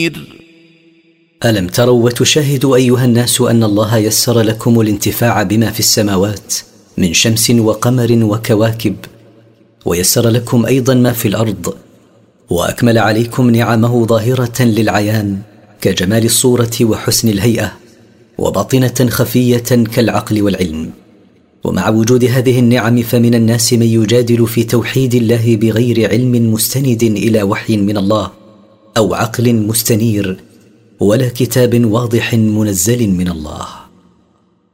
ألم تروا وتشاهدوا أيها الناس أن الله يسر لكم الانتفاع بما في السماوات من شمس وقمر وكواكب، ويسر لكم أيضا ما في الأرض، وأكمل عليكم نعمه ظاهرة للعيان كجمال الصورة وحسن الهيئة، وباطنة خفية كالعقل والعلم. ومع وجود هذه النعم فمن الناس من يجادل في توحيد الله بغير علم مستند إلى وحي من الله أو عقل مستنير ولا كتاب واضح منزل من الله.